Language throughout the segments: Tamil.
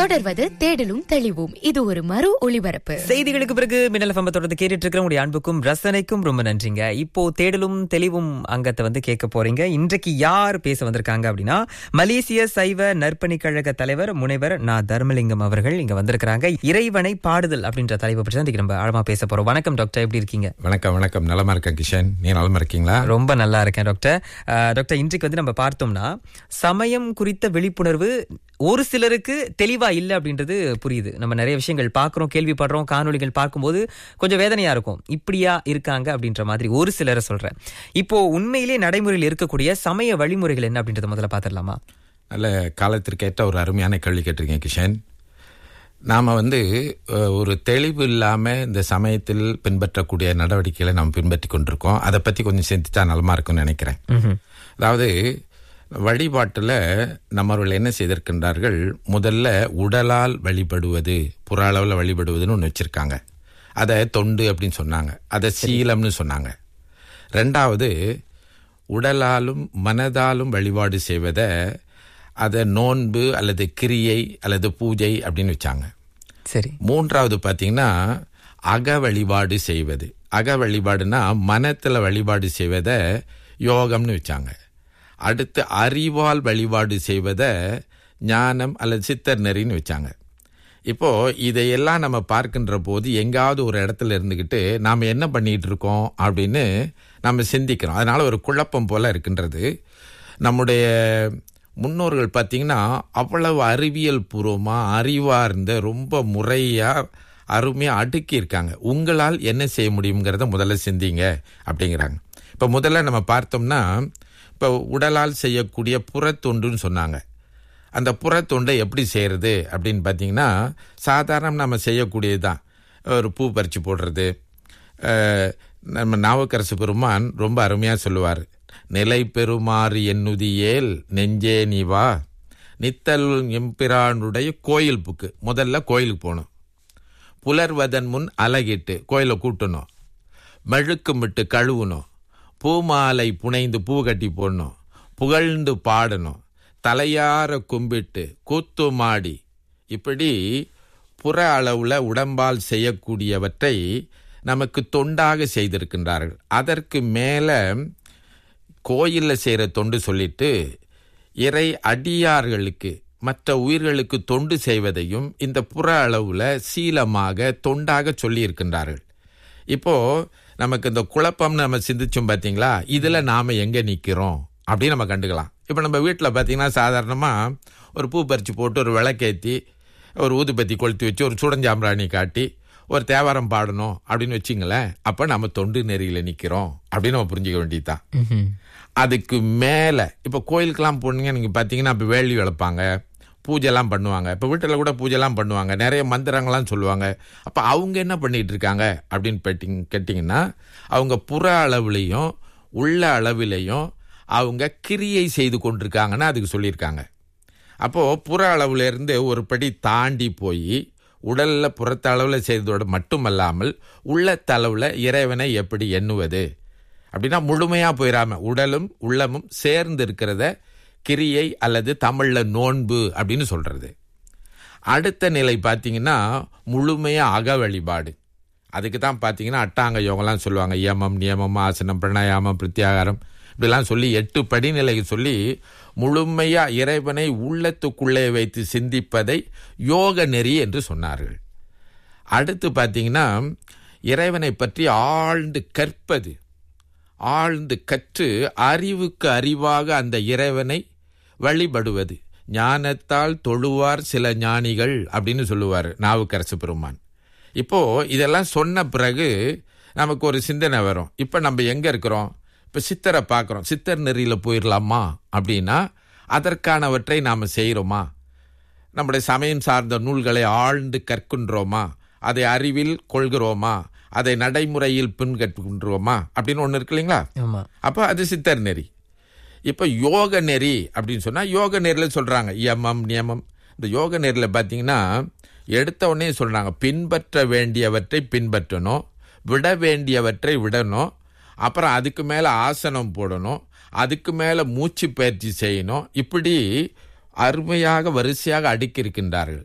தொடர்வது தேடலும் தெளிவும். இது ஒரு மறு ஒளிபரப்பு. செய்திகளுக்கு பிறகு மின்னல் FM தொடர்ந்து கேட்டுட்டு இருக்கிற உங்களுடைய அன்புக்கும் ரசனைக்கும் ரொம்ப நன்றிங்க. இப்போ தேடலும் தெளிவும் அங்கத்தை வந்து கேட்க போறீங்க. இன்றைக்கு யார் பேச வந்திருக்காங்க அப்படின்னா, மலேசிய சைவ நற்பணி கழக தலைவர் முனைவர் தர்மலிங்கம் அவர்கள் இங்க வந்திருக்கிறாங்க. இறைவனை பாடுதல் அப்படின்ற தலைப்பை பற்றி தான் நம்ம ஆழமா பேச போறோம். வணக்கம் டாக்டர், எப்படி இருக்கீங்க? வணக்கம். நலமா இருக்கேன் கிஷன், நீ நலமா இருக்கீங்களா? ரொம்ப நல்லா இருக்கேன் டாக்டர். டாக்டர், இன்றைக்கு வந்து நம்ம பார்த்தோம்னா சமயம் குறித்த விழிப்புணர்வு ஒரு சிலருக்கு தெளிவா இல்லை அப்படின்றது புரியுது. நம்ம நிறைய விஷயங்கள் பார்க்குறோம், கேள்விப்படுறோம், காணொலிகள் பார்க்கும்போது கொஞ்சம் வேதனையா இருக்கும். இப்படியா இருக்காங்க அப்படின்ற மாதிரி ஒரு சிலரை சொல்றேன். இப்போ உண்மையிலே நடைமுறையில் இருக்கக்கூடிய சமய வழிமுறைகள் என்ன அப்படின்றத முதல்ல பார்த்துடலாமா? நல்ல காலத்திற்கேற்ற ஒரு அருமையான கேள்வி கேட்டிருக்கேன் கிஷன். நாம் வந்து ஒரு தெளிவு இல்லாமல் இந்த சமயத்தில் பின்பற்றக்கூடிய நடவடிக்கைகளை நாம் பின்பற்றி கொண்டிருக்கோம். அதை பற்றி கொஞ்சம் சிந்தித்தா நலமா இருக்கும்னு நினைக்கிறேன். அதாவது வழிபாட்டில் நம்மவர்கள் என்ன செய்திருக்கின்றார்கள், முதல்ல உடலால் வழிபடுவது, புற அளவில் வழிபடுவதுன்னு ஒன்று வச்சுருக்காங்க. அதை தொண்டு அப்படின்னு சொன்னாங்க, அதை சீலம்னு சொன்னாங்க. ரெண்டாவது, உடலாலும் மனதாலும் வழிபாடு செய்வதை அதை நோன்பு அல்லது கிரியை அல்லது பூஜை அப்படின்னு வச்சாங்க. சரி. மூன்றாவது பார்த்தீங்கன்னா அக வழிபாடு செய்வது. அக வழிபாடுனா மனத்தில் வழிபாடு செய்வதை யோகம்னு வச்சாங்க. அடுத்து அறிவால் வழிபாடு செய்வதை ஞானம் அல்லது சித்தர் நெறின்னு வச்சாங்க. இப்போ இதையெல்லாம் நம்ம பார்க்கின்ற போது எங்காவது ஒரு இடத்துல இருந்துக்கிட்டு நாம் என்ன பண்ணிட்டு இருக்கோம் அப்படின்னு நம்ம சிந்திக்கிறோம். அதனால ஒரு குழப்பம் போல இருக்கின்றது. நம்முடைய முன்னோர்கள் பார்த்தீங்கன்னா அவ்வளவு அறிவியல் பூர்வமாக அறிவார்ந்த ரொம்ப முறையாக அருமையாக அடுக்கி இருக்காங்க. உங்களால் என்ன செய்ய முடியுங்கிறத முதல்ல சிந்திங்க அப்படிங்கிறாங்க. இப்போ முதல்ல நம்ம பார்த்தோம்னா, இப்போ உடலால் செய்யக்கூடிய புறத்தொண்டுன்னு சொன்னாங்க. அந்த புறத்தொண்டை எப்படி செய்கிறது அப்படின்னு பார்த்தீங்கன்னா, சாதாரண நம்ம செய்யக்கூடியது தான். ஒரு பூ பறித்து போடுறது. நம்ம நாவுக்கரசு பெருமான் ரொம்ப அருமையாக சொல்லுவார், நிலை பெறுமாறு எண்ணுதியேல் நெஞ்சே நீவா, நித்தல் எம்பிரானுடைய கோயில் புக்கு. முதல்ல கோயிலுக்கு போகணும், புலர்வதன் முன் அலகிட்டு கோயிலை கூட்டணும், மெழுக்கும் விட்டு கழுவணும், பூமாலை புனைந்து பூ கட்டி போடணும், புகழ்ந்து பாடணும், தலையார கும்பிட்டு கூத்துமாடி, இப்படி புற அளவில் உடம்பால் செய்யக்கூடியவற்றை நமக்கு தொண்டாக செய்திருக்கின்றார்கள். அதற்கு மேலே கோயிலில் செய்கிற தொண்டு சொல்லிட்டு இறை அடியார்களுக்கு மற்ற உயிர்களுக்கு தொண்டு செய்வதையும் இந்த புற அளவில் சீலமாக தொண்டாக சொல்லி இருக்கின்றார்கள். இப்போது நமக்கு இந்த குழப்பம்னு நம்ம சிந்திச்சோம் பார்த்தீங்களா, இதில் நாம் எங்கே நிற்கிறோம் அப்படின்னு நம்ம கண்டுக்கலாம். இப்போ நம்ம வீட்டில் பார்த்தீங்கன்னா சாதாரணமாக ஒரு பூ பறித்து போட்டு ஒரு விளக்கேற்றி ஒரு ஊதுபத்தி கொளுத்தி வச்சு ஒரு சுடஞ்சாம்பிராணி காட்டி ஒரு தேவாரம் பாடணும் அப்படின்னு வச்சிங்களேன், அப்போ நம்ம தொண்டு நெறியில் நிற்கிறோம் அப்படின்னு நம்ம புரிஞ்சிக்க வேண்டியதுதான். அதுக்கு மேலே இப்போ கோயிலுக்கெல்லாம் போனீங்க நீங்கள் பார்த்தீங்கன்னா, இப்போ வேள்வி வளர்ப்பாங்க, பூஜைலாம் பண்ணுவாங்க. இப்போ வீட்டில் கூட பூஜைலாம் பண்ணுவாங்க, நிறைய மந்திரங்கள்லாம் சொல்லுவாங்க. அப்போ அவங்க என்ன பண்ணிகிட்டு இருக்காங்க அப்படின்னு கேட்டிங்கன்னா, அவங்க புற அளவுலேயும் உள்ள அளவிலையும் அவங்க கிரியை செய்து கொண்டிருக்காங்கன்னு அதுக்கு சொல்லியிருக்காங்க. அப்போது புற அளவுலேருந்து ஒரு படி தாண்டி போய் உடலில் புறத்த அளவில் செய்ததோடு மட்டுமல்லாமல் உள்ளத்தளவில் இறைவனை எப்படி எண்ணுவது அப்படின்னா, முழுமையாக போயிடாமல் உடலும் உள்ளமும் சேர்ந்து இருக்கிறத கிரியை அல்லது தமிழில் நோன்பு அப்படின்னு சொல்கிறது. அடுத்த நிலை பார்த்தீங்கன்னா முழுமையாக அக வழிபாடு. அதுக்கு தான் பார்த்தீங்கன்னா அட்டாங்க யோகம்லாம் சொல்லுவாங்க. யமம், நியமம், ஆசனம், பிரணாயாமம், பிரத்யாகாரம் இப்படிலாம் சொல்லி 8 படிநிலைக்கு சொல்லி முழுமையாக இறைவனை உள்ளத்துக்குள்ளே வைத்து சிந்திப்பதை யோக நெறி என்று சொன்னார்கள். அடுத்து பார்த்தீங்கன்னா இறைவனை பற்றி ஆழ்ந்து கற்பது, ஆழ்ந்து கற்று அறிவுக்கு அறிவாக அந்த இறைவனை வழிபடுவது. ஞானத்தால் தொழுவார் சில ஞானிகள் அப்படின்னு சொல்லுவார் நாவுக்கரசு பெருமான். இப்போ இதெல்லாம் சொன்ன பிறகு நமக்கு ஒரு சிந்தனை வரும், இப்போ நம்ம எங்கே இருக்கிறோம்? இப்போ சித்தரை பார்க்குறோம், சித்தர் நெறியில் போயிடலாமா அப்படின்னா அதற்கானவற்றை நாம் செய்கிறோமா? நம்முடைய சமயம் சார்ந்த நூல்களை ஆழ்ந்து கற்கின்றோமா? அதை அறிவில் கொள்கிறோமா? அதை நடைமுறையில் பின்பற்றுகின்றோமா அப்படின்னு ஒன்று இருக்கு இல்லைங்களா? அப்போ அது சித்தர் நெறி. இப்போ யோக நெறி அப்படின்னு சொன்னால் யோக நெறியில் சொல்கிறாங்க யமம், நியமம். இந்த யோக நெறியில் பார்த்தீங்கன்னா எடுத்த உடனே சொல்கிறாங்க, பின்பற்ற வேண்டியவற்றை பின்பற்றணும், விட வேண்டியவற்றை விடணும், அப்புறம் அதுக்கு மேலே ஆசனம் போடணும், அதுக்கு மேலே மூச்சு பயிற்சி செய்யணும். இப்படி அருமையாக வரிசையாக அடுக்கி இருக்கின்றார்கள்.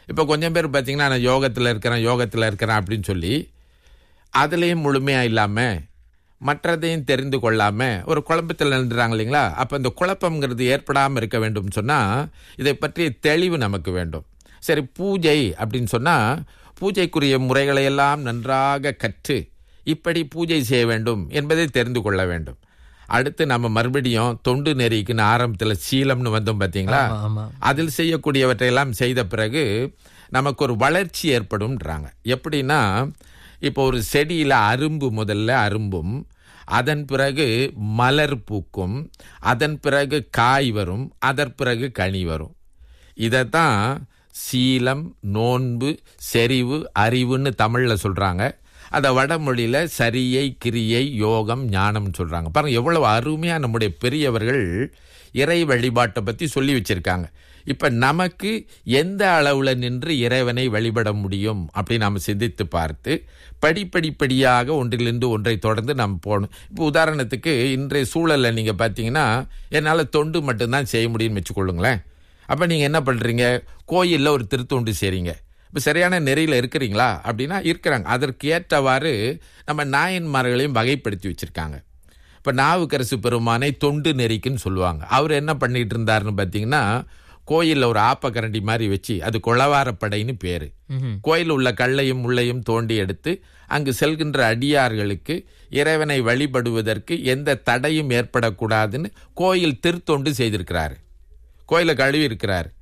இப்போ கொஞ்சம் பேர் பார்த்தீங்கன்னா நான் யோகத்தில் இருக்கிறேன் அப்படின்னு சொல்லி அதுலேயும் முழுமையாக இல்லாமல் மற்றதையும் தெரிந்து கொள்ளாமல் ஒரு குழப்பத்தில் நின்றுறாங்க இல்லைங்களா? அப்போ இந்த குழப்பங்கிறது ஏற்படாமல் இருக்க வேண்டும் சொன்னால் இதை பற்றிய தெளிவு நமக்கு வேண்டும். சரி, பூஜை அப்படின்னு சொன்னால் பூஜைக்குரிய முறைகளை எல்லாம் நன்றாக கற்று இப்படி பூஜை செய்ய வேண்டும் என்பதை தெரிந்து கொள்ள வேண்டும். அடுத்து நம்ம மறுபடியும் தொண்டு நெறிக்குன்னு ஆரம்பத்தில் சீலம்னு வந்தோம் பார்த்தீங்களா? அதில் செய்யக்கூடியவற்றையெல்லாம் செய்த பிறகு நமக்கு ஒரு வளர்ச்சி ஏற்படும்ன்றாங்க. எப்படின்னா, இப்போ ஒரு செடியில் அரும்பு முதல்ல அரும்பும், அதன் பிறகு மலர் பூக்கும், அதன் பிறகு காய் வரும், அதன் பிறகு கனி வரும். இதைத்தான் சீலம், நோன்பு, செறிவு, அறிவுன்னு தமிழில் சொல்கிறாங்க. அதை வடமொழியில் சரியை, கிரியை, யோகம், ஞானம்னு சொல்கிறாங்க. பாருங்கள் எவ்வளவு அருமையாக நம்முடைய பெரியவர்கள் இறை வழிபாட்டை பற்றி சொல்லி வச்சுருக்காங்க. இப்போ நமக்கு எந்த அளவில் நின்று இறைவனை வழிபட முடியும் அப்படின்னு நாம் சிந்தித்து பார்த்து படிப்படிப்படியாக ஒன்றிலிருந்து ஒன்றை தொடர்ந்து நாம் போகணும். இப்போ உதாரணத்துக்கு இன்றைய சூழலில் நீங்கள் பார்த்தீங்கன்னா என்னால் தொண்டு மட்டும்தான் செய்ய முடியும்னு வச்சுக்கொள்ளுங்களேன். அப்போ நீங்கள் என்ன பண்ணுறீங்க? கோயிலில் ஒரு திருத்தொண்டு செய்கிறீங்க. இப்போ சரியான நெறியில் இருக்கிறீங்களா அப்படின்னா இருக்கிறாங்க. அதற்கு ஏற்றவாறு நம்ம நாயன்மார்களையும் வகைப்படுத்தி வச்சுருக்காங்க. இப்போ நாவுக்கரசு பெருமானை தொண்டு நெறிக்குன்னு சொல்லுவாங்க. அவர் என்ன பண்ணிட்டு இருந்தாருன்னு பார்த்தீங்கன்னா, கோயிலில் ஒரு ஆப்பக்கரண்டி மாதிரி வச்சு, அது கொளவாரப்படைன்னு பேர். கோயில் உள்ள கல்லையும் முள்ளையும் தோண்டி எடுத்து அங்கு செல்கின்ற அடியார்களுக்கு இறைவனை வழிபடுவதற்கு எந்த தடையும் ஏற்படக்கூடாதுன்னு கோயில் திருத்தொண்டு செய்திருக்கிறாரு. கோயிலை கழுவி இருக்கிறார்.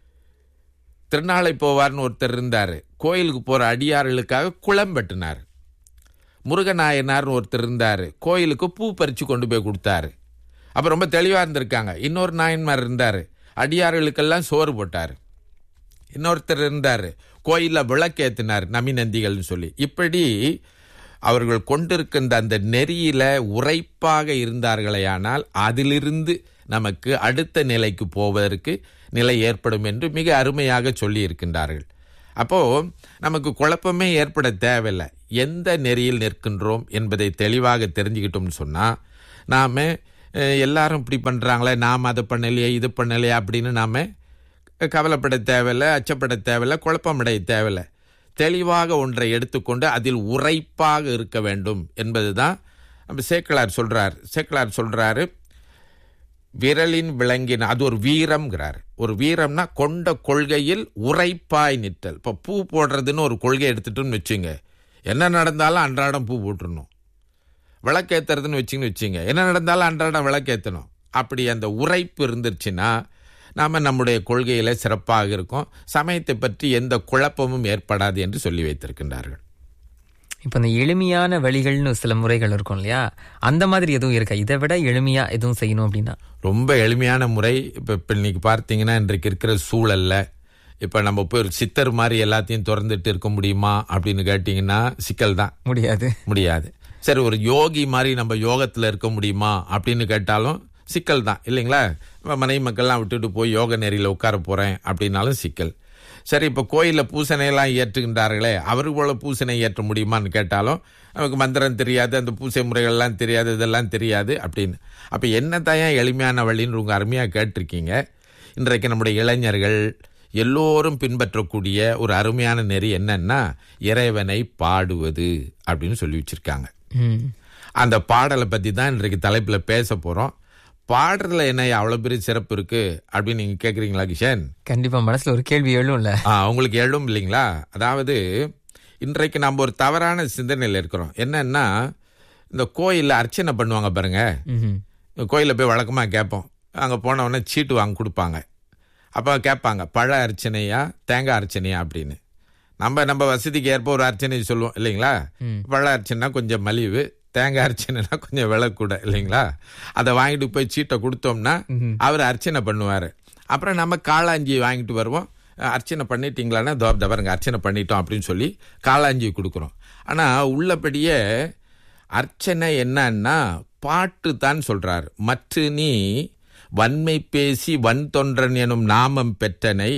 திருநாளை போவார்னு ஒருத்தர் இருந்தார். கோயிலுக்கு போகிற அடியார்களுக்காக குளம் வெட்டினார். முருகநாயனார்னு ஒருத்தர் இருந்தார். கோயிலுக்கு பூ பறித்து கொண்டு போய் கொடுத்தாரு. அப்போ ரொம்ப தெளிவாக இருந்திருக்காங்க. இன்னொரு நாயன்மார் இருந்தார். அடியார்களுக்கெல்லாம் சோறு போட்டார். இன்னொருத்தர் இருந்தார், கோயிலில் விளக்கேற்றினார், நமிநந்திகள்னு சொல்லி. இப்படி அவர்கள் கொண்டிருக்கின்ற அந்த நெறியில உரைப்பாக இருந்தார்களேயானால் அதிலிருந்து நமக்கு அடுத்த நிலைக்கு போவதற்கு நிலை ஏற்படும் என்று மிக அருமையாக சொல்லி இருக்கின்றார்கள். அப்போ நமக்கு குழப்பமே ஏற்பட தேவையில்லை. எந்த நெறியில் நிற்கின்றோம் என்பதை தெளிவாக தெரிஞ்சுக்கிட்டோம்னு சொன்னால் நாம் எல்லாரும் இப்படி பண்ணுறாங்களே, நாம் அதை பண்ணலையே இது பண்ணலையே அப்படின்னு நாம் கவலைப்பட தேவையில்லை, அச்சப்பட தேவையில்லை, குழப்பமடைய தேவையில்லை. தெளிவாக ஒன்றை எடுத்துக்கொண்டு அதில் உரைப்பாக இருக்க வேண்டும் என்பது தான் நம்ம சேக்கிழார் சொல்கிறார். சேக்கிழார் சொல்கிறாரு, விரலின் விளங்கின அது ஒரு வீரம்ங்கிறார். ஒரு வீரம்னா கொண்ட கொள்கையில் உரைப்பாய் நிற்றல். இப்போ பூ போடுறதுன்னு ஒரு கொள்கை எடுத்துட்டோன்னு வச்சுங்க, என்ன நடந்தாலும் அன்றாடம் பூ போட்டுடணும். விளக்கேற்றுறதுன்னு வச்சுங்க, என்ன நடந்தாலும் அன்றாடம் விளக்கேற்றணும். அப்படி அந்த உரைப்பு இருந்துருச்சுன்னா நாம் நம்முடைய கொள்கையில் சிறப்பாக இருக்கும். சமயத்தை பற்றி எந்த குழப்பமும் ஏற்படாது என்று சொல்லி வைத்திருக்கின்றார்கள். இப்போ இந்த எளிமையான வழிகள்னு சில முறைகள் இருக்கும் இல்லையா, அந்த மாதிரி எதுவும் இருக்கா? இதை விட எளிமையா எதுவும் செய்யணும் அப்படின்னா? ரொம்ப எளிமையான முறை இப்போ இன்னைக்கு பார்த்தீங்கன்னா இன்றைக்கு இருக்கிற சூழல்ல இப்போ நம்ம போய் ஒரு சித்தர் மாதிரி எல்லாத்தையும் திறந்துட்டு இருக்க முடியுமா அப்படின்னு கேட்டிங்கன்னா சிக்கல் தான். முடியாது. சரி, ஒரு யோகி மாதிரி நம்ம யோகத்தில் இருக்க முடியுமா அப்படின்னு கேட்டாலும் சிக்கல் தான் இல்லைங்களா? மனைவி மக்கள்லாம் விட்டுட்டு போய் யோக நெறியில் உட்கார போகிறேன் அப்படின்னாலும் சிக்கல். சரி, இப்போ கோயிலில் பூசணையெல்லாம் ஏற்றுகின்றார்களே, அவருக்கு போல பூசணை ஏற்ற முடியுமான்னு கேட்டாலும் நமக்கு மந்திரம் தெரியாது, அந்த பூசை முறைகள்லாம் தெரியாது, இதெல்லாம் தெரியாது அப்படின்னு. அப்போ என்ன தான் எளிமையான வழின்னு உங்கள் அருமையாக கேட்டிருக்கீங்க. இன்றைக்கு நம்முடைய இளைஞர்கள் எல்லோரும் பின்பற்றக்கூடிய ஒரு அருமையான நெறி என்னன்னா இறைவனை பாடுவது அப்படின்னு சொல்லி வச்சிருக்காங்க. அந்த பாடலை பற்றி தான் இன்றைக்கு தலைப்பில் பேச போகிறோம். பாடுறதுல என்ன அவ்வளவு பெரிய சிறப்பு இருக்கு அப்படின்னு நீங்க கேக்குறீங்களா கிஷன்? கண்டிப்பா மனசுல ஒரு கேள்வி எழும்ல. உங்களுக்கு எழும் இல்லைங்களா? அதாவது இன்றைக்கு நம்ம ஒரு தவறான சிந்தனையில் இருக்கிறோம். என்னன்னா இந்த கோயிலில் அர்ச்சனை பண்ணுவாங்க பாருங்க. கோயிலில் போய் வழக்கமா கேட்போம். அங்கே போனவொடனே சீட்டு வாங்கி கொடுப்பாங்க. அப்போ கேட்பாங்க, பழ அர்ச்சனையா தேங்காய் அர்ச்சனையா அப்படின்னு. நம்ம வசதிக்கு ஏற்ப ஒரு அர்ச்சனை சொல்லுவோம் இல்லைங்களா? பழ அர்ச்சனைனா கொஞ்சம் மலிவு, தேங்காய் அர்ச்சனைனா கொஞ்சம் விலை கூட இல்லைங்களா? அதை வாங்கிட்டு போய் சீட்டை கொடுத்தோம்னா அவர் அர்ச்சனை பண்ணுவார். அப்புறம் நம்ம காளாஞ்சி வாங்கிட்டு வருவோம். அர்ச்சனை பண்ணிட்டீங்களான்னா தவறுங்க அர்ச்சனை பண்ணிட்டோம் அப்படின்னு சொல்லி காளாஞ்சி கொடுக்குறோம். ஆனால் உள்ளபடியே அர்ச்சனை என்னன்னா பாட்டு தான் சொல்றார். மற்ற நீ வன்மை பேசி வன் தொன்றன் எனும் நாமம் பெற்றனை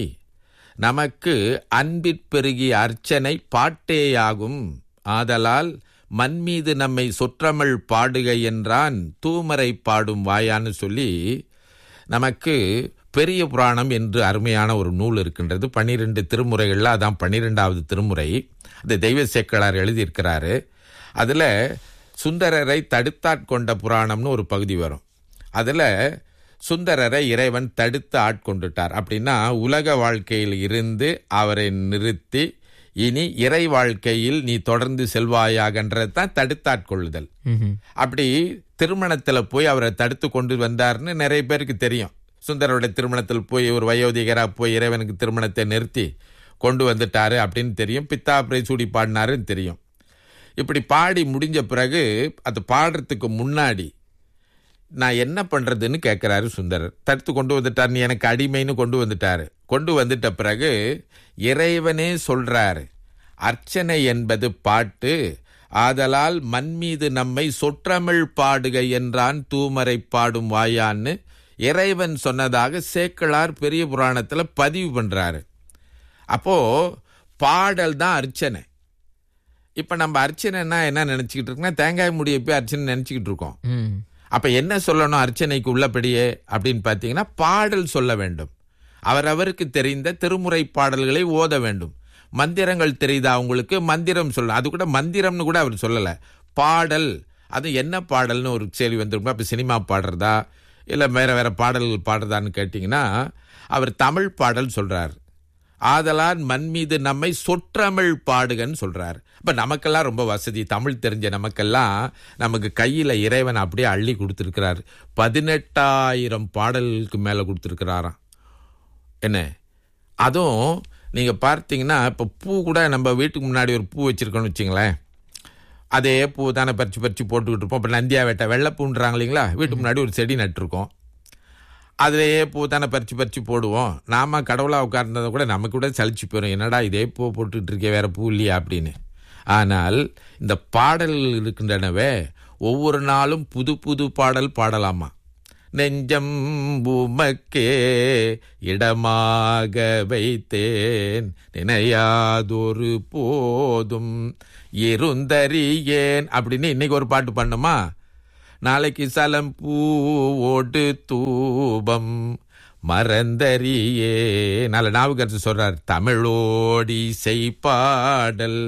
நமக்கு அன்பிற்பெருகிய அர்ச்சனை பாட்டேயாகும். ஆதலால் மண்மீது நம்மை சொற்றமிழ் பாடுக என்றான் தூமரை பாடும் வாயான்னு சொல்லி நமக்கு பெரிய புராணம் என்று அருமையான ஒரு நூல் இருக்கின்றது. 12 திருமுறைகள்ல அதான் 12வது திருமுறை. அது தெய்வ சேக்கலார் எழுதியிருக்கிறாரு. அதுல சுந்தரரை தடுத்தாட்கொண்ட புராணம்னு ஒரு பகுதி வரும். அதுல சுந்தரரை இறைவன் தடுத்து ஆட்கொண்டுட்டார். அப்படின்னா உலக வாழ்க்கையில் இருந்து அவரை நிறுத்தி இனி இறை வாழ்க்கையில் நீ தொடர்ந்து செல்வாயாகன்றது தான் தடுத்தாட்கொள்ளுதல். அப்படி திருமணத்துல போய் அவரை தடுத்து கொண்டு வந்தார்னு நிறைய பேருக்கு தெரியும். சுந்தரருடைய திருமணத்தில் போய் ஒரு வயோதிகரா போய் இறைவனுக்கு திருமணத்தை நிறுத்தி கொண்டு வந்துட்டாரு அப்படின்னு தெரியும். பித்தாபிரை சூடி பாடினாருன்னு தெரியும். இப்படி பாடி முடிஞ்ச பிறகு அது பாடுறதுக்கு முன்னாடி நான் என்ன பண்றதுன்னு கேட்கிறாரு சுந்தரர். தடுத்து கொண்டு வந்துட்டார், நீ எனக்கு அடிமைன்னு கொண்டு வந்துட்டாரு. கொண்டு வந்துட்ட பிறகு இறைவனே சொல்றாரு, அர்ச்சனை என்பது பாட்டு, ஆதலால் மண் மீது நம்மை சொற்றமிழ் பாடுக என்றான் தூமரை பாடும் வாயான்னு இறைவன் சொன்னதாக சேக்கலார் பெரிய புராணத்துல பதிவு பண்றாரு. அப்போ பாடல் தான் அர்ச்சனை. இப்ப நம்ம அர்ச்சனைன்னா என்ன நினைச்சுக்கிட்டு இருக்கோம்னா, தேங்காய் முடிய போய் அர்ச்சனை நினைச்சுக்கிட்டு இருக்கோம். அப்ப என்ன சொல்லணும் அர்ச்சனைக்கு உள்ளபடியே அப்படின்னு பாத்தீங்கன்னா, பாடல் சொல்ல வேண்டும். அவரவருக்கு தெரிந்த திருமுறை பாடல்களை ஓத வேண்டும். மந்திரங்கள் தெரியுதா உங்களுக்கு, மந்திரம் சொல்லணும். அது கூட மந்திரம்னு கூட அவர் சொல்லல, பாடல். அது என்ன பாடல்னு ஒரு கேள்வி வந்துருக்கும். அப்ப சினிமா பாடுறதா இல்ல வேற பாடல்கள் பாடுறதான்னு கேட்டீங்கன்னா, அவர் தமிழ் பாடல் சொல்றார். ஆதலால் மண் மீது நம்மை சொற்றமிழ் பாடுகன்னு சொல்றாரு. இப்ப நமக்கெல்லாம் ரொம்ப வசதி, தமிழ் தெரிஞ்ச நமக்கெல்லாம் நமக்கு கையில இறைவன் அப்படியே அள்ளி கொடுத்திருக்கிறார். 18,000 பாடலுக்கு மேல கொடுத்திருக்கிறாராம். என்ன, அதுவும் நீங்க பார்த்தீங்கன்னா, இப்ப பூ கூட நம்ம வீட்டுக்கு முன்னாடி ஒரு பூ வச்சிருக்கோம்னு வச்சுங்களேன், அதே பூ தானே பறிச்சு போட்டுக்கிட்டு இருப்போம். இப்போ நந்தியா வேட்டை வெள்ளைப்பூன்றாங்க இல்லைங்களா, வீட்டுக்கு முன்னாடி ஒரு செடி நட்டுருக்கோம், அதிலேயே பூ தானே பறிச்சு போடுவோம். நாம கடவுளாக உட்கார்ந்ததை கூட நமக்கு கூட சலிச்சு போயிடும், என்னடா இதே பூ போட்டுக்கிட்டு இருக்கே வேற பூ இல்லையா அப்படின்னு. ஆனால் இந்த பாடல்கள் இருக்கின்றனவே, ஒவ்வொரு நாளும் புது புது பாடல் பாடலாமா. நெஞ்சம் உமக்கே இடமாக வைத்தேன், நினையாதொரு போதும் இருந்தறியேன் அப்படின்னு இன்னைக்கு ஒரு பாட்டு பண்ணுமா, நாளைக்கு சலம் பூவோடு தூபம் மறந்தறியே. நல்ல நாவுக்கரசு சொல்றார், தமிழோடி செய்பாடல்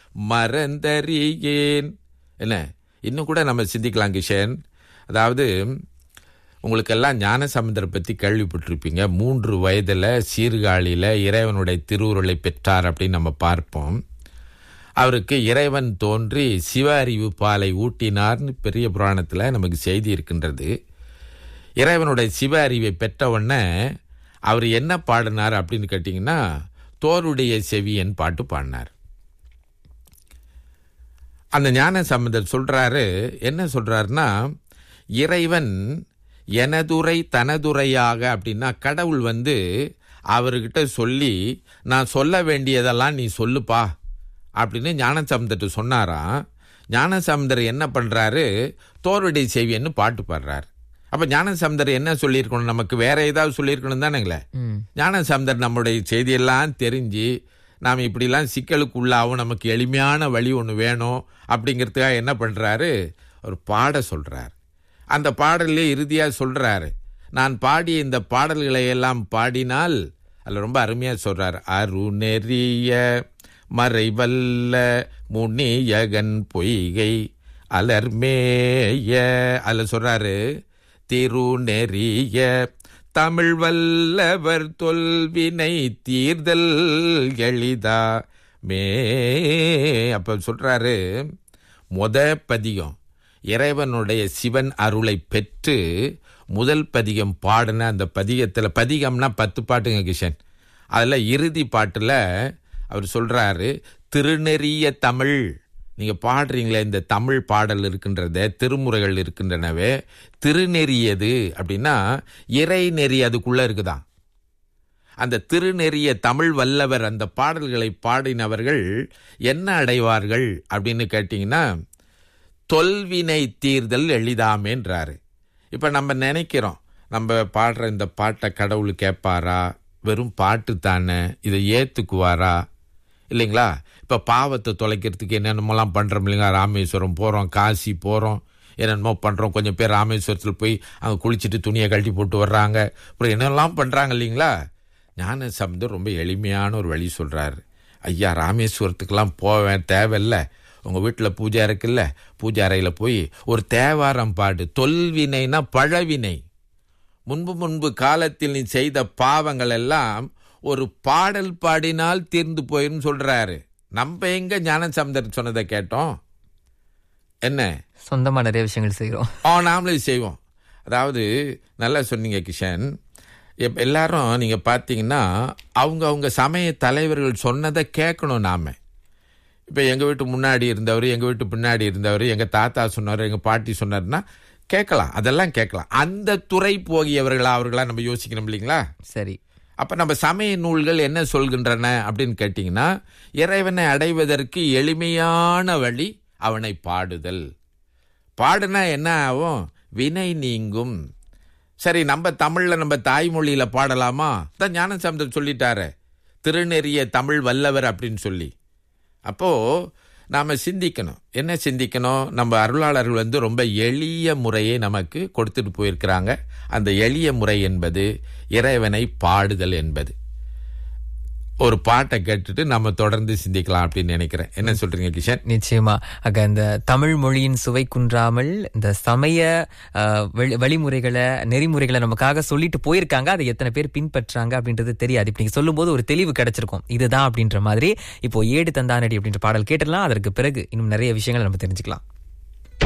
மறந்தறியேன். என்ன, இன்னும் கூட நம்ம சிந்திக்கலாம் கிஷன். அதாவது உங்களுக்கெல்லாம் ஞானசம்பந்தரை பற்றி கேள்விப்பட்டிருப்பீங்க. 3 வயதில் சீர்காழியில் இறைவனுடைய திருவுருளை பெற்றார் அப்படின்னு நம்ம பார்ப்போம். அவருக்கு இறைவன் தோன்றி சிவ அறிவு பாலை ஊட்டினார்னு பெரிய புராணத்தில் நமக்கு செய்தி இருக்கின்றது. இறைவனுடைய சிவ அறிவை பெற்ற உடனே அவர் என்ன பாடினார் அப்படின்னு கேட்டிங்கன்னா, தோருடைய செவியன் பாட்டு பாடினார். அந்த ஞானசம்பந்தர் சொல்றாரு, என்ன சொல்றாருன்னா, இறைவன் எனதுரை தனதுரையாக அப்படின்னா, கடவுள் அவர்கிட்ட சொல்லி, நான் சொல்ல வேண்டியதெல்லாம் நீ சொல்லுப்பா அப்படின்னு ஞானசம்பந்தர் சொன்னாராம். ஞானசம்பந்தர் என்ன பண்றாரு, தோருடைய செவியன்னு பாட்டு பாடுறாரு. அப்ப ஞானசம்பந்தர் என்ன சொல்லியிருக்கணும், நமக்கு வேற ஏதாவது சொல்லியிருக்கணும் தானுங்களே. ஞானசம்பந்தர் நம்முடைய செய்தியெல்லாம் தெரிஞ்சு நாம் இப்படிலாம் சிக்கலுக்கு உள்ளாவும், நமக்கு எளிமையான வழி ஒன்று வேணும் அப்படிங்கிறதுக்காக என்ன பண்றாரு, ஒரு பாட சொல்றார். அந்த பாடலே இறுதியாக சொல்றாரு, நான் பாடிய இந்த பாடல்களை எல்லாம் பாடினால், அதில் ரொம்ப அருமையா சொல்றாரு, அருநெறிய மறைவல்ல முனியகன் பொய்கை அலர்மேய. அதில் சொல்றாரு, திருநெறிய தமிழ் வல்லவர் தொல்வினை தீர்தல் எளிதா மே. அப்ப சொல்றாரு, பதிகம் இறைவனுடைய சிவன் அருளை பெற்று முதல் பதிகம் பாடின அந்த பதிகத்தில், பதிகம்னா 10 பாட்டுங்க கிஷன், அதில் இறுதி பாட்டில் அவர் சொல்றாரு, திருநெறிய தமிழ். நீங்க பாடுறீங்களே இந்த தமிழ் பாடல் இருக்கின்றத, திருமுறைகள் இருக்கின்றனவே, திருநெறியது அப்படின்னா இறை நெறி அதுக்குள்ள இருக்குதான். அந்த திருநெறிய தமிழ் வல்லவர் அந்த பாடல்களை பாடினவர்கள் என்ன அடைவார்கள் அப்படின்னு கேட்டீங்கன்னா, தொல்வினை தீர்தல் எளிதாமேன்றாரு. இப்ப நம்ம நினைக்கிறோம், நம்ம பாடுற இந்த பாட்டை கடவுள் கேட்பாரா, வெறும் பாட்டு தானே, இதை ஏத்துக்குவாரா இல்லைங்களா. இப்ப பாவத்தை தொலைக்கிறதுக்கு என்னென்னமெல்லாம் பண்றோம் இல்லைங்களா, ராமேஸ்வரம் போறோம், காசி போறோம், என்னென்னமோ பண்றோம். கொஞ்சம் பேர் ராமேஸ்வரத்தில் போய் அங்கே குளிச்சுட்டு துணியை கழட்டி போட்டு வர்றாங்க. அப்புறம் என்னெல்லாம் பண்றாங்க இல்லைங்களா? ஞான சம்பந்தர் ரொம்ப எளிமையான ஒரு வழி சொல்றாரு. ஐயா, ராமேஸ்வரத்துக்கெல்லாம் போவேன் தேவையில்லை. உங்க வீட்டில் பூஜை இருக்குல்ல, பூஜை அறையில் போய் ஒரு தேவாரம் பாடு. தொல்வினைனா பழவினை, முன்பு காலத்தில் நீ செய்த பாவங்கள் எல்லாம் ஒரு பாடல் பாடினால் தீர்ந்து போயிரும் சொல்றாரு. நம்ம எங்க ஞான சம்பந்தர் சொன்னதை கேட்டோம்? என்ன சொந்தமா நிறைய விஷயங்கள் செய்கிறோம். நாமளே செய்வோம். அதாவது நல்லா சொன்னீங்க கிஷன். எல்லாரும் நீங்க பாத்தீங்கன்னா அவங்க சமய தலைவர்கள் சொன்னதை கேட்கணும். நாம இப்ப எங்க வீட்டு முன்னாடி இருந்தவர், எங்க வீட்டு பின்னாடி இருந்தவர், எங்க தாத்தா சொன்னார், எங்க பாட்டி சொன்னார்னா கேட்கலாம், அதெல்லாம் கேட்கலாம். அந்த துறை போகியவர்களா அவர்களா நம்ம யோசிக்கணும் இல்லைங்களா? சரி, அப்ப நம்ம சமய நூல்கள் என்ன சொல்கின்றன அப்படின்னு கேட்டீங்கன்னா, இறைவனை அடைவதற்கு எளிமையான வழி அவனை பாடுதல். பாடுனா என்ன ஆகும்? வினை நீங்கும். சரி, நம்ம தமிழ்ல நம்ம தாய்மொழியில பாடலாமா? தான் ஞானசம்பந்தர் சொல்லிட்டாரு, திருநெறிய தமிழ் வல்லவர் அப்படின்னு சொல்லி. அப்போ நாம சிந்திக்கணும். என்ன சிந்திக்கணும்? நம்ம அருளாளர்கள் ரொம்ப எளிய முறையை நமக்கு கொடுத்துட்டு போயிருக்கிறாங்க. அந்த எளிய முறை என்பது இறைவனை பாடுதல் என்பது. ஒரு பாட்டை கேட்டுட்டு நம்ம தொடர்ந்து சிந்திக்கலாம் அப்படின்னு நினைக்கிறேன். என்ன சொல்றீங்க கிஷன்? நிச்சயமா. இந்த தமிழ் மொழியின் சுவை குன்றாமல் இந்த சமய வழிமுறைகளை, நெறிமுறைகளை நமக்காக சொல்லிட்டு போயிருக்காங்க. அதை எத்தனை பேர் பின்பற்றாங்க அப்படின்றது தெரியாது. இப்ப நீங்க சொல்லும் போது ஒரு தெளிவு கிடைச்சிருக்கும், இதுதான் அப்படின்ற மாதிரி. இப்போ ஏடு தந்தானடி அப்படின்ற பாடல் கேட்டுடலாம். அதற்கு பிறகு இன்னும் நிறைய விஷயங்கள் நம்ம தெரிஞ்சுக்கலாம்.